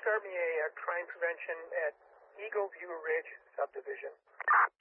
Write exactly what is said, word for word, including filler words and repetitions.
start me a, uh crime prevention at Eagle View Ridge subdivision.